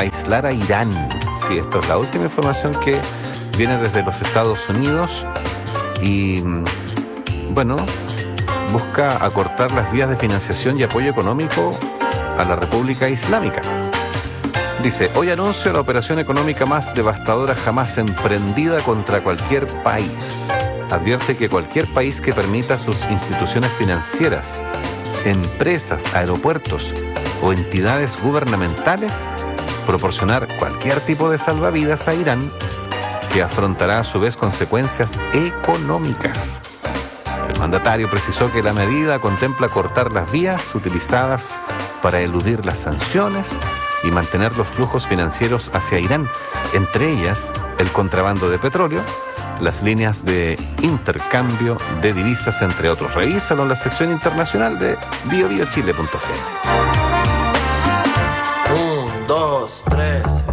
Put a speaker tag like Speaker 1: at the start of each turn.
Speaker 1: aislar a Irán. Sí, esto es la última información que viene desde los Estados Unidos y, bueno, busca acortar las vías de financiación y apoyo económico a la República Islámica. Dice, hoy anuncio la operación económica más devastadora jamás emprendida contra cualquier país. Advierte que cualquier país que permita a sus instituciones financieras, empresas, aeropuertos o entidades gubernamentales proporcionar cualquier tipo de salvavidas a Irán, que afrontará a su vez consecuencias económicas. El mandatario precisó que la medida contempla cortar las vías utilizadas para eludir las sanciones y mantener los flujos financieros hacia Irán, entre ellas el contrabando de petróleo, las líneas de intercambio de divisas, entre otros. Revísalo en la sección internacional de biobiochile.cl.
Speaker 2: 1, 2, 3